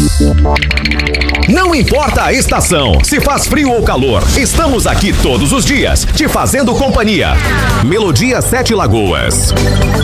Não importa a estação, se faz frio ou calor, estamos aqui todos os dias, te fazendo companhia. Melodia Sete Lagoas.